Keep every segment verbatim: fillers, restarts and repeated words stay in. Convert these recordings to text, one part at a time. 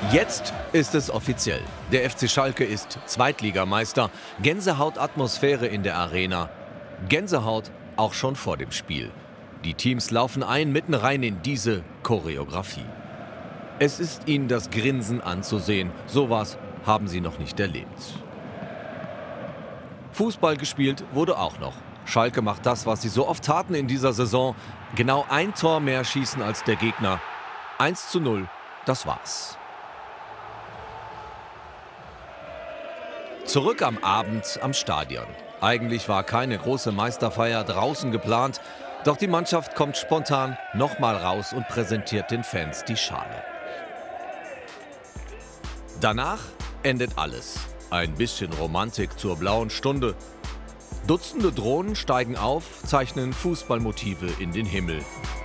Jetzt ist es offiziell. Der F C Schalke ist Zweitligameister. Gänsehautatmosphäre in der Arena. Gänsehaut auch schon vor dem Spiel. Die Teams laufen ein mitten rein in diese Choreografie. Es ist ihnen das Grinsen anzusehen. Sowas haben sie noch nicht erlebt. Fußball gespielt wurde auch noch. Schalke macht das, was sie so oft taten in dieser Saison. Genau ein Tor mehr schießen als der Gegner. eins zu null, das war's. Zurück am Abend am Stadion. Eigentlich war keine große Meisterfeier draußen geplant. Doch die Mannschaft kommt spontan nochmal raus und präsentiert den Fans die Schale. Danach endet alles. Ein bisschen Romantik zur blauen Stunde. Dutzende Drohnen steigen auf, zeichnen Fußballmotive in den Himmel.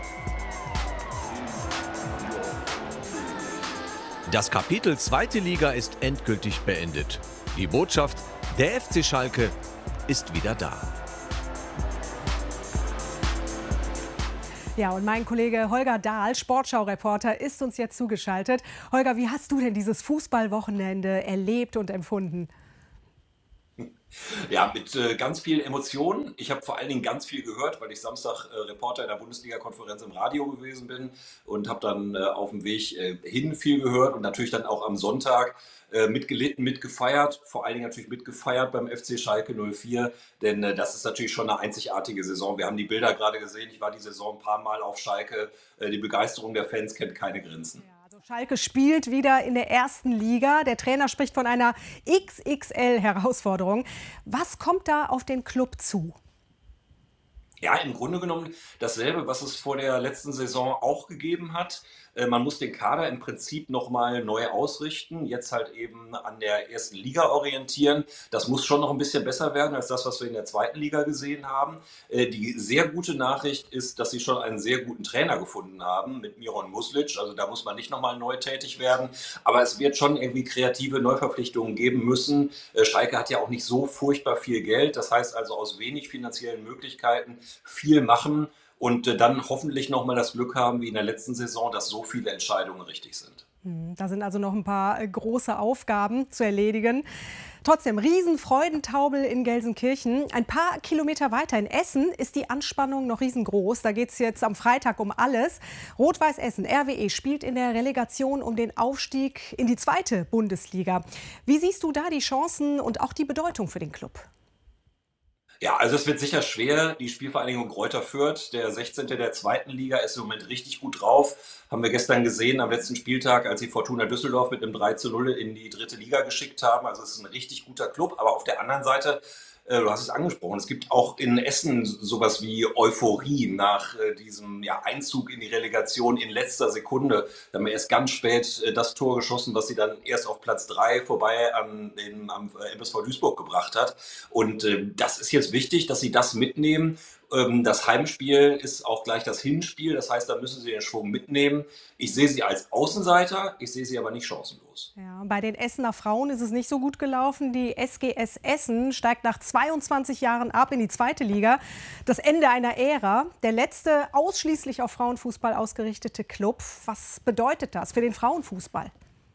Das Kapitel zweite Liga ist endgültig beendet. Die Botschaft, der F C Schalke ist wieder da. Ja, und mein Kollege Holger Dahl, Sportschau-Reporter, ist uns jetzt zugeschaltet. Holger, wie hast du denn dieses Fußballwochenende erlebt und empfunden? Ja, mit äh, ganz vielen Emotionen. Ich habe vor allen Dingen ganz viel gehört, weil ich Samstag äh, Reporter in der Bundesliga-Konferenz im Radio gewesen bin und habe dann äh, auf dem Weg äh, hin viel gehört und natürlich dann auch am Sonntag äh, mitgelitten, mitgefeiert. Vor allen Dingen natürlich mitgefeiert beim F C Schalke null vier, denn äh, das ist natürlich schon eine einzigartige Saison. Wir haben die Bilder gerade gesehen. Ich war die Saison ein paar Mal auf Schalke. Äh, die Begeisterung der Fans kennt keine Grenzen. Ja. Schalke spielt wieder in der ersten Liga. Der Trainer spricht von einer X X L-Herausforderung. Was kommt da auf den Club zu? Ja, im Grunde genommen dasselbe, was es vor der letzten Saison auch gegeben hat. Äh, Man muss den Kader im Prinzip nochmal neu ausrichten, jetzt halt eben an der ersten Liga orientieren. Das muss schon noch ein bisschen besser werden als das, was wir in der zweiten Liga gesehen haben. Äh, Die sehr gute Nachricht ist, dass sie schon einen sehr guten Trainer gefunden haben mit Miron Muslic. Also da muss man nicht nochmal neu tätig werden. Aber es wird schon irgendwie kreative Neuverpflichtungen geben müssen. Äh, Schalke hat ja auch nicht so furchtbar viel Geld. Das heißt also aus wenig finanziellen Möglichkeiten viel machen und äh, dann hoffentlich nochmal das Glück haben, wie in der letzten Saison, dass so viele Entscheidungen richtig sind. Da sind also noch ein paar große Aufgaben zu erledigen. Trotzdem, Riesenfreudentaubel in Gelsenkirchen. Ein paar Kilometer weiter in Essen ist die Anspannung noch riesengroß. Da geht es jetzt am Freitag um alles. Rot-Weiß Essen, R W E, spielt in der Relegation um den Aufstieg in die zweite Bundesliga. Wie siehst du da die Chancen und auch die Bedeutung für den Club? Ja, also es wird sicher schwer. Die Spielvereinigung Greuther Fürth, der sechzehnte der zweiten Liga, ist im Moment richtig gut drauf. Haben wir gestern gesehen am letzten Spieltag, als sie Fortuna Düsseldorf mit einem drei zu null in die dritte Liga geschickt haben. Also es ist ein richtig guter Club. Aber auf der anderen Seite, äh, du hast es angesprochen, es gibt auch in Essen sowas wie Euphorie nach äh, diesem ja, Einzug in die Relegation in letzter Sekunde. Da haben wir erst ganz spät äh, das Tor geschossen, was sie dann erst auf Platz drei vorbei an den, am äh, M S V Duisburg gebracht hat. Und äh, das ist jetzt wichtig, dass sie das mitnehmen. Ähm, das Heimspiel ist auch gleich das Hinspiel. Das heißt, da müssen sie den Schwung mitnehmen. Ich sehe sie als Außenseiter, ich sehe sie aber nicht chancenlos. Ja, bei den Essener Frauen ist es nicht so gut gelaufen. Die S G S Essen steigt nach zweiundzwanzig Jahren ab in die zweite Liga. Das Ende einer Ära. Der letzte ausschließlich auf Frauenfußball ausgerichtete Club. Was bedeutet das für den Frauenfußball?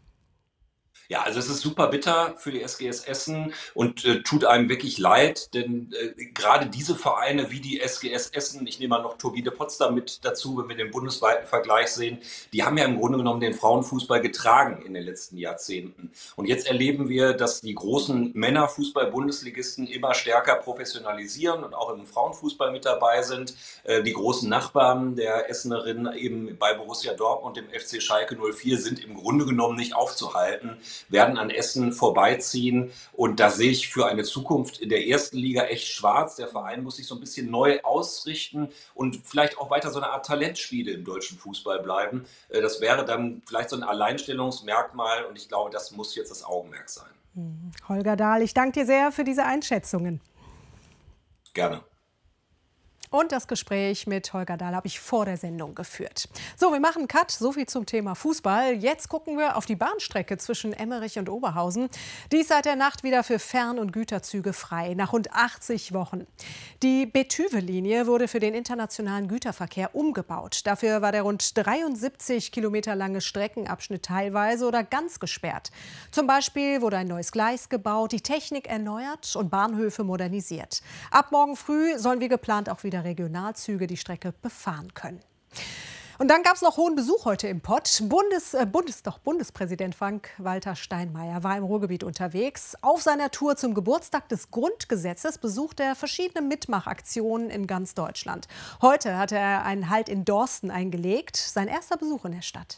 Ja, also es ist super bitter für die S G S Essen und äh, tut einem wirklich leid, denn äh, gerade diese Vereine wie die S G S Essen, ich nehme mal noch Turbine Potsdam mit dazu, wenn wir den bundesweiten Vergleich sehen, die haben ja im Grunde genommen den Frauenfußball getragen in den letzten Jahrzehnten. Und jetzt erleben wir, dass die großen Männerfußball-Bundesligisten immer stärker professionalisieren und auch im Frauenfußball mit dabei sind. Äh, die großen Nachbarn der Essenerinnen eben bei Borussia Dortmund und dem F C Schalke null vier sind im Grunde genommen nicht aufzuhalten, werden an Essen vorbeiziehen. Und da sehe ich für eine Zukunft in der ersten Liga echt schwarz. Der Verein muss sich so ein bisschen neu ausrichten und vielleicht auch weiter so eine Art Talentschmiede im deutschen Fußball bleiben. Das wäre dann vielleicht so ein Alleinstellungsmerkmal und ich glaube, das muss jetzt das Augenmerk sein. Holger Dahl, ich danke dir sehr für diese Einschätzungen. Gerne. Und das Gespräch mit Holger Dahl habe ich vor der Sendung geführt. So, wir machen einen Cut. So viel zum Thema Fußball. Jetzt gucken wir auf die Bahnstrecke zwischen Emmerich und Oberhausen. Die ist seit der Nacht wieder für Fern- und Güterzüge frei, nach rund achtzig Wochen. Die Betuwe-Linie wurde für den internationalen Güterverkehr umgebaut. Dafür war der rund dreiundsiebzig Kilometer lange Streckenabschnitt teilweise oder ganz gesperrt. Zum Beispiel wurde ein neues Gleis gebaut, die Technik erneuert und Bahnhöfe modernisiert. Ab morgen früh sollen wie geplant auch wieder Regionalzüge die Strecke befahren können. Und dann gab es noch hohen Besuch heute im Pott. Bundes, äh, Bundes, doch Bundespräsident Frank-Walter Steinmeier war im Ruhrgebiet unterwegs. Auf seiner Tour zum Geburtstag des Grundgesetzes besucht er verschiedene Mitmachaktionen in ganz Deutschland. Heute hatte er einen Halt in Dorsten eingelegt, sein erster Besuch in der Stadt.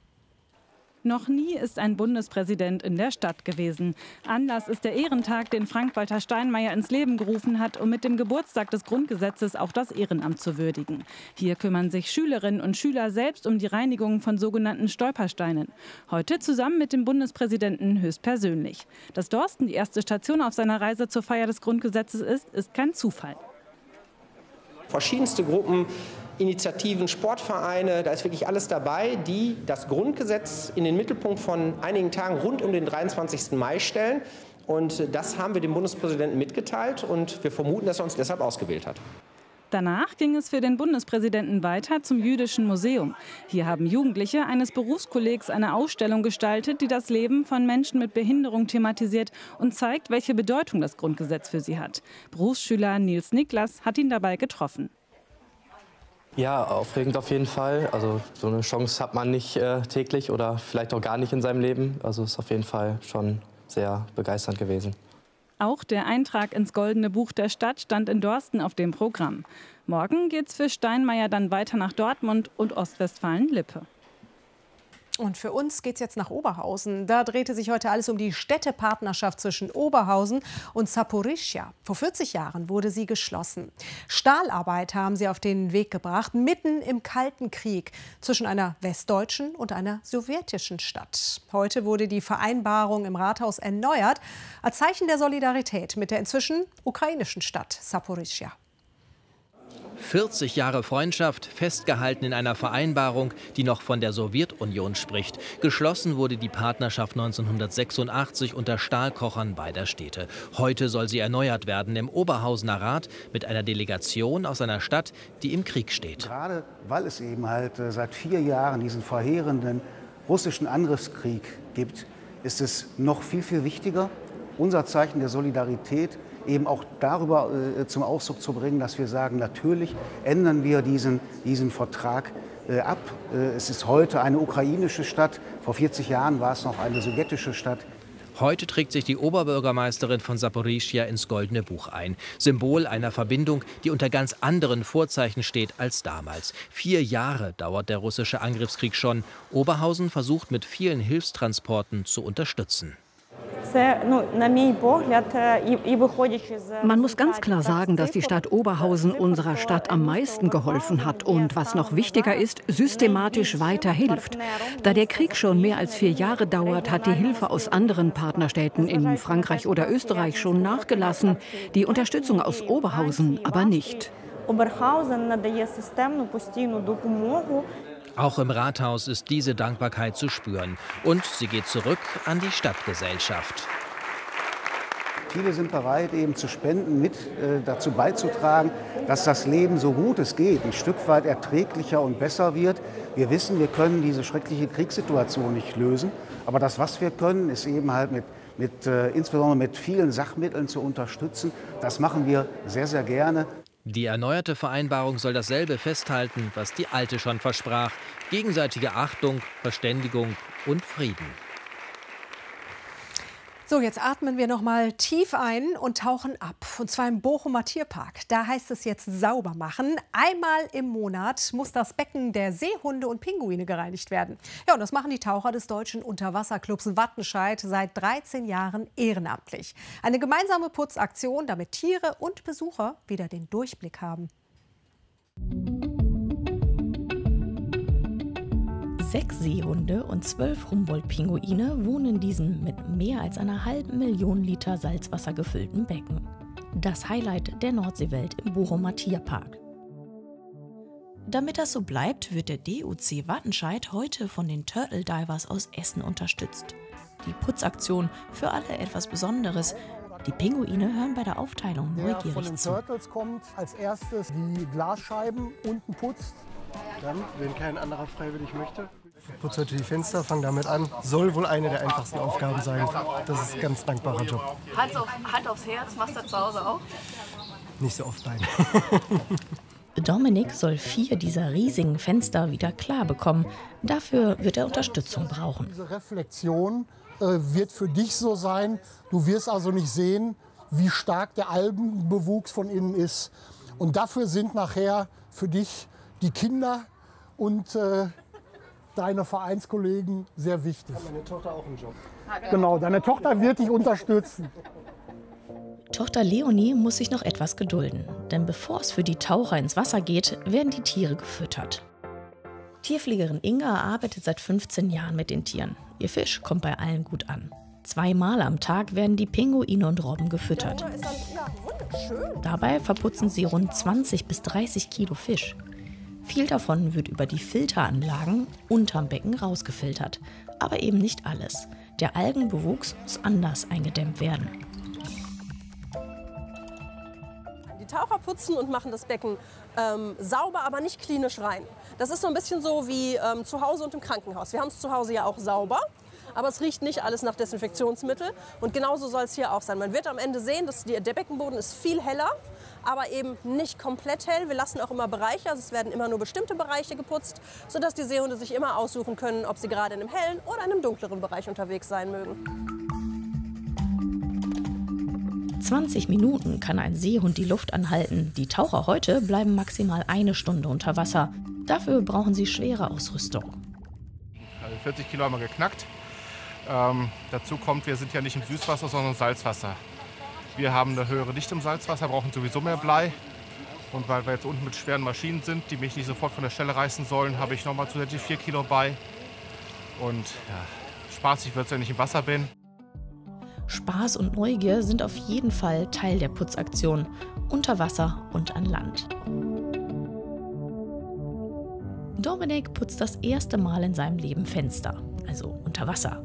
Noch nie ist ein Bundespräsident in der Stadt gewesen. Anlass ist der Ehrentag, den Frank-Walter Steinmeier ins Leben gerufen hat, um mit dem Geburtstag des Grundgesetzes auch das Ehrenamt zu würdigen. Hier kümmern sich Schülerinnen und Schüler selbst um die Reinigung von sogenannten Stolpersteinen. Heute zusammen mit dem Bundespräsidenten höchstpersönlich. Dass Dorsten die erste Station auf seiner Reise zur Feier des Grundgesetzes ist, ist kein Zufall. Verschiedenste Gruppen, Initiativen, Sportvereine, da ist wirklich alles dabei, die das Grundgesetz in den Mittelpunkt von einigen Tagen rund um den dreiundzwanzigsten Mai stellen. Und das haben wir dem Bundespräsidenten mitgeteilt und wir vermuten, dass er uns deshalb ausgewählt hat. Danach ging es für den Bundespräsidenten weiter zum Jüdischen Museum. Hier haben Jugendliche eines Berufskollegs eine Ausstellung gestaltet, die das Leben von Menschen mit Behinderung thematisiert und zeigt, welche Bedeutung das Grundgesetz für sie hat. Berufsschüler Nils Niklas hat ihn dabei getroffen. Ja, aufregend auf jeden Fall. Also so eine Chance hat man nicht äh, täglich oder vielleicht auch gar nicht in seinem Leben. Also ist auf jeden Fall schon sehr begeisternd gewesen. Auch der Eintrag ins Goldene Buch der Stadt stand in Dorsten auf dem Programm. Morgen geht's für Steinmeier dann weiter nach Dortmund und Ostwestfalen-Lippe. Und für uns geht es jetzt nach Oberhausen. Da drehte sich heute alles um die Städtepartnerschaft zwischen Oberhausen und Saporischschja. Vor vierzig Jahren wurde sie geschlossen. Stahlarbeit haben sie auf den Weg gebracht, mitten im Kalten Krieg zwischen einer westdeutschen und einer sowjetischen Stadt. Heute wurde die Vereinbarung im Rathaus erneuert, als Zeichen der Solidarität mit der inzwischen ukrainischen Stadt Saporischschja. vierzig Jahre Freundschaft, festgehalten in einer Vereinbarung, die noch von der Sowjetunion spricht. Geschlossen wurde die Partnerschaft neunzehnhundertsechsundachtzig unter Stahlkochern beider Städte. Heute soll sie erneuert werden im Oberhausener Rat mit einer Delegation aus einer Stadt, die im Krieg steht. Gerade weil es eben halt seit vier Jahren diesen verheerenden russischen Angriffskrieg gibt, ist es noch viel, viel wichtiger, unser Zeichen der Solidarität eben auch darüber äh, zum Ausdruck zu bringen, dass wir sagen, natürlich ändern wir diesen, diesen Vertrag äh, ab. Äh, es ist heute eine ukrainische Stadt, vor vierzig Jahren war es noch eine sowjetische Stadt. Heute trägt sich die Oberbürgermeisterin von Saporischschja ins Goldene Buch ein. Symbol einer Verbindung, die unter ganz anderen Vorzeichen steht als damals. Vier Jahre dauert der russische Angriffskrieg schon. Oberhausen versucht mit vielen Hilfstransporten zu unterstützen. Man muss ganz klar sagen, dass die Stadt Oberhausen unserer Stadt am meisten geholfen hat und, was noch wichtiger ist, systematisch weiterhilft. Da der Krieg schon mehr als vier Jahre dauert, hat die Hilfe aus anderen Partnerstädten in Frankreich oder Österreich schon nachgelassen, die Unterstützung aus Oberhausen aber nicht. Auch im Rathaus ist diese Dankbarkeit zu spüren. Und sie geht zurück an die Stadtgesellschaft. Viele sind bereit, eben zu spenden, mit äh, dazu beizutragen, dass das Leben, so gut es geht, ein Stück weit erträglicher und besser wird. Wir wissen, wir können diese schreckliche Kriegssituation nicht lösen. Aber das, was wir können, ist eben halt mit, mit, äh, insbesondere mit vielen Sachmitteln zu unterstützen. Das machen wir sehr, sehr gerne. Die erneuerte Vereinbarung soll dasselbe festhalten, was die alte schon versprach. Gegenseitige Achtung, Verständigung und Frieden. So, jetzt atmen wir noch mal tief ein und tauchen ab. Und zwar im Bochumer Tierpark. Da heißt es jetzt sauber machen. Einmal im Monat muss das Becken der Seehunde und Pinguine gereinigt werden. Ja, und das machen die Taucher des Deutschen Unterwasserclubs Wattenscheid seit dreizehn Jahren ehrenamtlich. Eine gemeinsame Putzaktion, damit Tiere und Besucher wieder den Durchblick haben. Sechs Seehunde und zwölf Humboldt-Pinguine wohnen in diesem mit mehr als einer halben Million Liter Salzwasser gefüllten Becken. Das Highlight der Nordseewelt im Bochumer Tierpark. Damit das so bleibt, wird der D U C Wattenscheid heute von den Turtle Divers aus Essen unterstützt. Die Putzaktion für alle etwas Besonderes. Die Pinguine hören bei der Aufteilung der neugierig von den zu. Turtles kommt, als erstes die Glasscheiben unten putzt. Dann, wenn kein anderer freiwillig möchte, putzt heute die Fenster, fangen damit an. Soll wohl eine der einfachsten Aufgaben sein. Das ist ein ganz dankbarer Job. Hand, auf, Hand aufs Herz, machst du das zu Hause auch? Nicht so oft, nein. Dominik soll vier dieser riesigen Fenster wieder klar bekommen. Dafür wird er Unterstützung brauchen. Diese Reflexion äh, wird für dich so sein. Du wirst also nicht sehen, wie stark der Algenbewuchs von innen ist. Und dafür sind nachher für dich die Kinder und äh, deine Vereinskollegen sehr wichtig. Hat meine Tochter auch einen Job? Genau, deine Tochter wird dich unterstützen. Tochter Leonie muss sich noch etwas gedulden, denn bevor es für die Taucher ins Wasser geht, werden die Tiere gefüttert. Tierpflegerin Inga arbeitet seit fünfzehn Jahren mit den Tieren. Ihr Fisch kommt bei allen gut an. Zweimal am Tag werden die Pinguine und Robben gefüttert. Dabei verputzen sie rund zwanzig bis dreißig Kilo Fisch. Viel davon wird über die Filteranlagen unterm Becken rausgefiltert. Aber eben nicht alles. Der Algenbewuchs muss anders eingedämmt werden. Die Taucher putzen und machen das Becken ähm, sauber, aber nicht klinisch rein. Das ist so ein bisschen so wie ähm, zu Hause und im Krankenhaus. Wir haben es zu Hause ja auch sauber, aber es riecht nicht alles nach Desinfektionsmittel. Und genauso soll es hier auch sein. Man wird am Ende sehen, dass die, der Beckenboden ist viel heller, aber eben nicht komplett hell. Wir lassen auch immer Bereiche, also es werden immer nur bestimmte Bereiche geputzt, sodass die Seehunde sich immer aussuchen können, ob sie gerade in einem hellen oder in einem dunkleren Bereich unterwegs sein mögen. zwanzig Minuten kann ein Seehund die Luft anhalten. Die Taucher heute bleiben maximal eine Stunde unter Wasser. Dafür brauchen sie schwere Ausrüstung. Also vierzig Kilo haben wir geknackt. Ähm, dazu kommt, wir sind ja nicht im Süßwasser, sondern im Salzwasser. Wir haben eine höhere Dichte im Salzwasser, brauchen sowieso mehr Blei. Und weil wir jetzt unten mit schweren Maschinen sind, die mich nicht sofort von der Stelle reißen sollen, habe ich nochmal zusätzlich vier Kilo bei. Und ja, spaßig wird es, wenn ich im Wasser bin. Spaß und Neugier sind auf jeden Fall Teil der Putzaktion, unter Wasser und an Land. Dominik putzt das erste Mal in seinem Leben Fenster, also unter Wasser.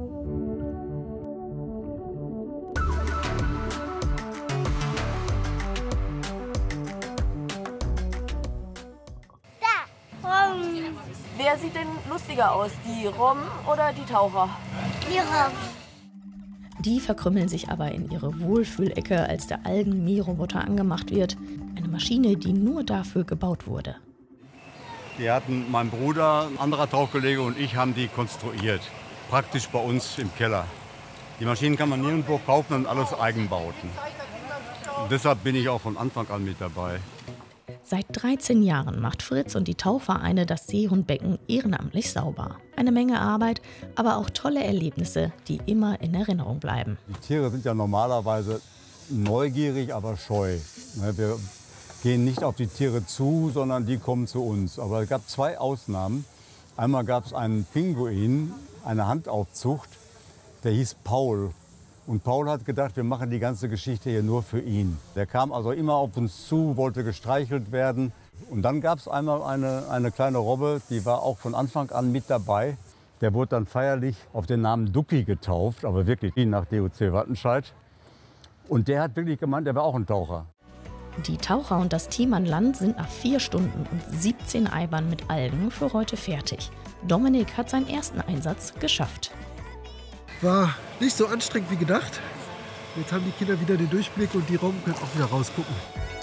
Wer sieht denn lustiger aus, die Robben oder die Taucher? Die Robben. Die verkrümmeln sich aber in ihre Wohlfühlecke, als der Algen-Mähroboter angemacht wird. Eine Maschine, die nur dafür gebaut wurde. Die hatten mein Bruder, ein anderer Tauchkollege und ich haben die konstruiert. Praktisch bei uns im Keller. Die Maschinen kann man nirgendwo kaufen und alles Eigenbauten. Und deshalb bin ich auch von Anfang an mit dabei. Seit dreizehn Jahren macht Fritz und die Tauchvereine das Seehundbecken ehrenamtlich sauber. Eine Menge Arbeit, aber auch tolle Erlebnisse, die immer in Erinnerung bleiben. Die Tiere sind ja normalerweise neugierig, aber scheu. Wir gehen nicht auf die Tiere zu, sondern die kommen zu uns. Aber es gab zwei Ausnahmen. Einmal gab es einen Pinguin, eine Handaufzucht, der hieß Paul. Und Paul hat gedacht, wir machen die ganze Geschichte hier nur für ihn. Der kam also immer auf uns zu, wollte gestreichelt werden. Und dann gab es einmal eine, eine kleine Robbe, die war auch von Anfang an mit dabei. Der wurde dann feierlich auf den Namen Ducky getauft, aber wirklich nach D U C Wattenscheid. Und der hat wirklich gemeint, er war auch ein Taucher. Die Taucher und das Team an Land sind nach vier Stunden und siebzehn Eibern mit Algen für heute fertig. Dominik hat seinen ersten Einsatz geschafft. War nicht so anstrengend wie gedacht. Jetzt haben die Kinder wieder den Durchblick und die Robben können auch wieder rausgucken.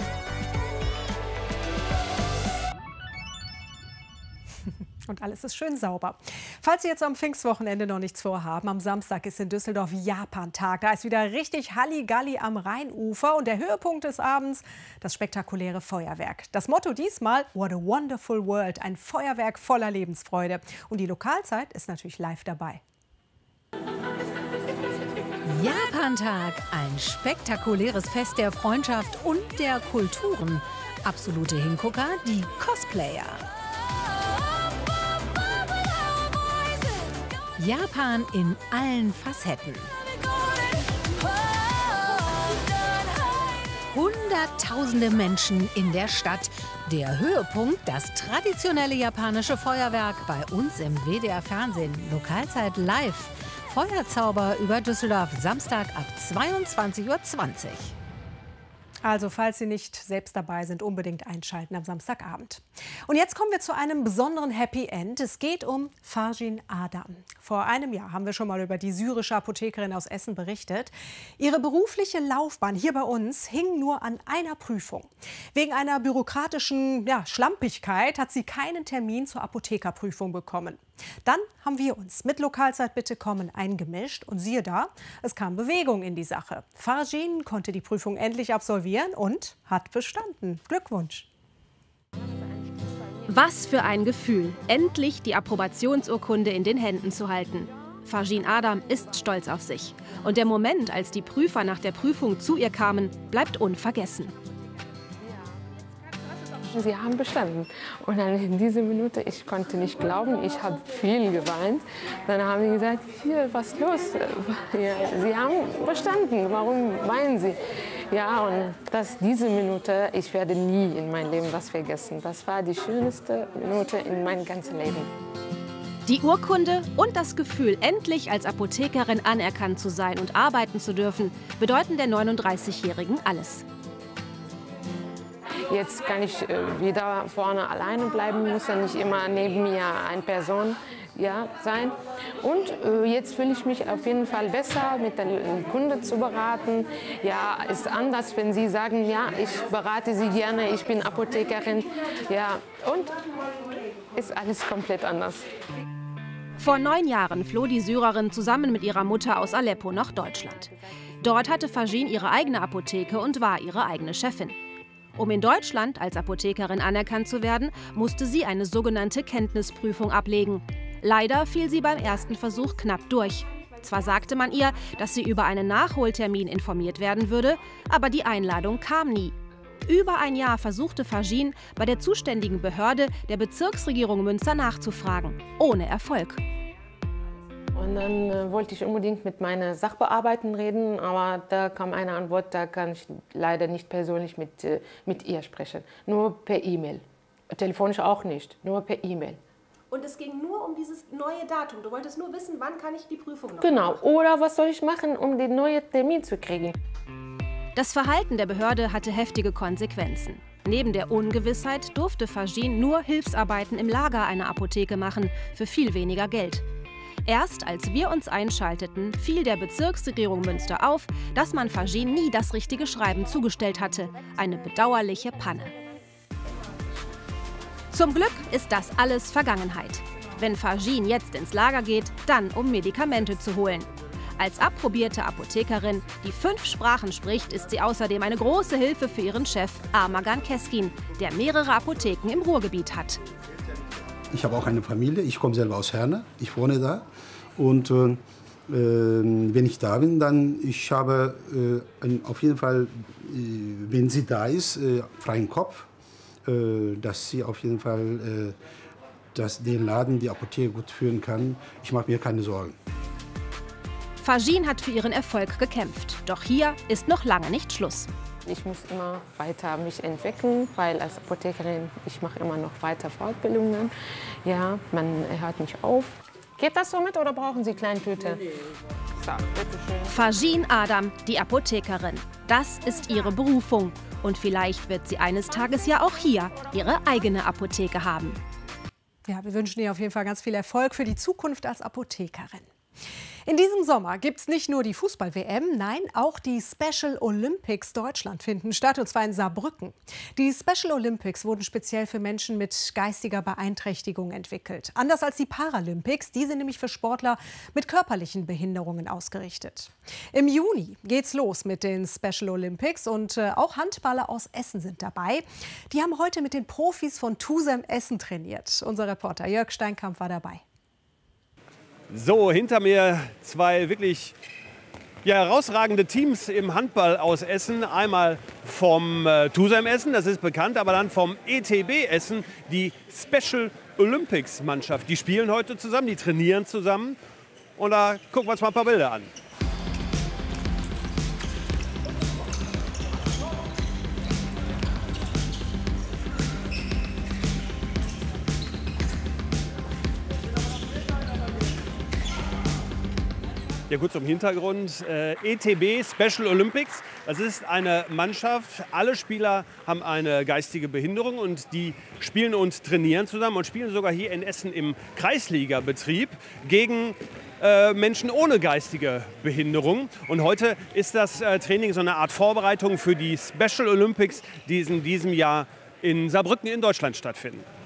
Und alles ist schön sauber. Falls Sie jetzt am Pfingstwochenende noch nichts vorhaben, am Samstag ist in Düsseldorf Japan-Tag. Da ist wieder richtig Halligalli am Rheinufer. Und der Höhepunkt des Abends, das spektakuläre Feuerwerk. Das Motto diesmal, What a Wonderful World. Ein Feuerwerk voller Lebensfreude. Und die Lokalzeit ist natürlich live dabei. Japan-Tag, ein spektakuläres Fest der Freundschaft und der Kulturen. Absolute Hingucker, die Cosplayer. Japan in allen Facetten. Hunderttausende Menschen in der Stadt. Der Höhepunkt, das traditionelle japanische Feuerwerk bei uns im W D R Fernsehen. Lokalzeit live. Feuerzauber über Düsseldorf, Samstag ab zweiundzwanzig Uhr zwanzig. Also falls Sie nicht selbst dabei sind, unbedingt einschalten am Samstagabend. Und jetzt kommen wir zu einem besonderen Happy End. Es geht um Farjin Adam. Vor einem Jahr haben wir schon mal über die syrische Apothekerin aus Essen berichtet. Ihre berufliche Laufbahn hier bei uns hing nur an einer Prüfung. Wegen einer bürokratischen ja, Schlampigkeit hat sie keinen Termin zur Apothekerprüfung bekommen. Dann haben wir uns mit Lokalzeit bitte kommen eingemischt und siehe da, es kam Bewegung in die Sache. Farjin konnte die Prüfung endlich absolvieren und hat bestanden. Glückwunsch! Was für ein Gefühl, endlich die Approbationsurkunde in den Händen zu halten. Farjin Adam ist stolz auf sich. Und der Moment, als die Prüfer nach der Prüfung zu ihr kamen, bleibt unvergessen. Sie haben bestanden. Und dann in dieser Minute, ich konnte nicht glauben, ich habe viel geweint. Dann haben sie gesagt, hier, was ist los? Ja, Sie haben bestanden, warum weinen Sie? Ja, und das, diese Minute, ich werde nie in meinem Leben das vergessen. Das war die schönste Minute in meinem ganzen Leben. Die Urkunde und das Gefühl, endlich als Apothekerin anerkannt zu sein und arbeiten zu dürfen, bedeuten der neununddreißigjährigen alles. Jetzt kann ich wieder vorne alleine bleiben, muss ja nicht immer neben mir eine Person ja, sein. Und äh, jetzt fühle ich mich auf jeden Fall besser, mit dem Kunde zu beraten. Ja, ist anders, wenn Sie sagen, ja, ich berate Sie gerne, ich bin Apothekerin. Ja, und ist alles komplett anders. Vor neun Jahren floh die Syrerin zusammen mit ihrer Mutter aus Aleppo nach Deutschland. Dort hatte Farjin ihre eigene Apotheke und war ihre eigene Chefin. Um in Deutschland als Apothekerin anerkannt zu werden, musste sie eine sogenannte Kenntnisprüfung ablegen. Leider fiel sie beim ersten Versuch knapp durch. Zwar sagte man ihr, dass sie über einen Nachholtermin informiert werden würde, aber die Einladung kam nie. Über ein Jahr versuchte Farjin bei der zuständigen Behörde der Bezirksregierung Münster nachzufragen, ohne Erfolg. Und dann äh, wollte ich unbedingt mit meiner Sachbearbeiterin reden, aber da kam eine Antwort, da kann ich leider nicht persönlich mit, äh, mit ihr sprechen. Nur per E-Mail. Telefonisch auch nicht, nur per E-Mail. Und es ging nur um dieses neue Datum. Du wolltest nur wissen, wann kann ich die Prüfung noch Genau, machen? oder was soll ich machen, um den neuen Termin zu kriegen? Das Verhalten der Behörde hatte heftige Konsequenzen. Neben der Ungewissheit durfte Farjin nur Hilfsarbeiten im Lager einer Apotheke machen, für viel weniger Geld. Erst als wir uns einschalteten, fiel der Bezirksregierung Münster auf, dass man Farjin nie das richtige Schreiben zugestellt hatte. Eine bedauerliche Panne. Zum Glück ist das alles Vergangenheit. Wenn Farjin jetzt ins Lager geht, dann um Medikamente zu holen. Als approbierte Apothekerin, die fünf Sprachen spricht, ist sie außerdem eine große Hilfe für ihren Chef Armagan Keskin, der mehrere Apotheken im Ruhrgebiet hat. Ich habe auch eine Familie, ich komme selber aus Herne, ich wohne da. Und äh, wenn ich da bin, dann ich habe äh, ein, auf jeden Fall, äh, wenn sie da ist, äh, freien Kopf, äh, dass sie auf jeden Fall äh, dass den Laden, die Apotheke gut führen kann. Ich mache mir keine Sorgen. Farjin hat für ihren Erfolg gekämpft. Doch hier ist noch lange nicht Schluss. Ich muss immer weiter mich entwickeln, weil als Apothekerin, ich mache immer noch weiter Fortbildungen. Ja, man hört nicht auf. Geht das so mit oder brauchen Sie Kleintüte? So, bitteschön. Farjin Adam, die Apothekerin. Das ist ihre Berufung. Und vielleicht wird sie eines Tages ja auch hier ihre eigene Apotheke haben. Ja, wir wünschen ihr auf jeden Fall ganz viel Erfolg für die Zukunft als Apothekerin. In diesem Sommer gibt es nicht nur die Fußball-W M, nein, auch die Special Olympics Deutschland finden statt, und zwar in Saarbrücken. Die Special Olympics wurden speziell für Menschen mit geistiger Beeinträchtigung entwickelt. Anders als die Paralympics, die sind nämlich für Sportler mit körperlichen Behinderungen ausgerichtet. Im Juni geht's los mit den Special Olympics und äh, auch Handballer aus Essen sind dabei. Die haben heute mit den Profis von TuSem Essen trainiert. Unser Reporter Jörg Steinkamp war dabei. So, hinter mir zwei wirklich ja, herausragende Teams im Handball aus Essen. Einmal vom äh, TuSem Essen, das ist bekannt, aber dann vom E T B Essen, die Special Olympics Mannschaft. Die spielen heute zusammen, die trainieren zusammen. Und da gucken wir uns mal ein paar Bilder an. Ja, gut zum Hintergrund. Äh, E T B Special Olympics. Das ist eine Mannschaft. Alle Spieler haben eine geistige Behinderung und die spielen und trainieren zusammen und spielen sogar hier in Essen im Kreisliga-Betrieb gegen äh, Menschen ohne geistige Behinderung. Und heute ist das äh, Training so eine Art Vorbereitung für die Special Olympics, die in diesem Jahr in Saarbrücken in Deutschland stattfinden.